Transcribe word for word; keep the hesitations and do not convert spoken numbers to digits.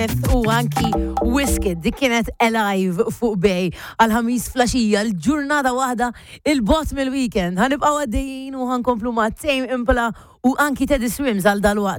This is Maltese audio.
u anki Wizkid dik kienet Alive fuq bej għal-ħamis flaxija l-ġurnata waħda il-bot mill-weekend ħanibqaw għaddejjin u ħankomplu ma' Tame Impala u anki Teddy Swims għal dal-waqt